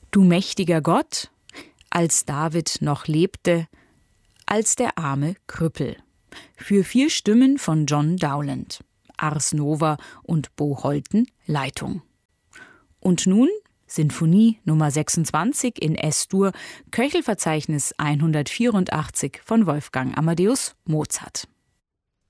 Du mächtiger Gott, als David noch lebte, als der arme Krüppel. Für 4 Stimmen von John Dowland, Ars Nova und Bo Holten Leitung. Und nun Sinfonie Nummer 26 in S-Dur, Köchelverzeichnis 184 von Wolfgang Amadeus Mozart.